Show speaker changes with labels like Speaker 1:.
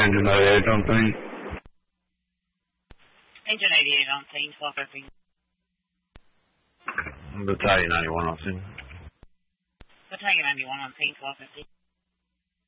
Speaker 1: Engine 98 on scene.
Speaker 2: Engine 88 on scene, 1250.
Speaker 1: Battalion 91 on scene.
Speaker 2: Battalion 91 on scene, 1250.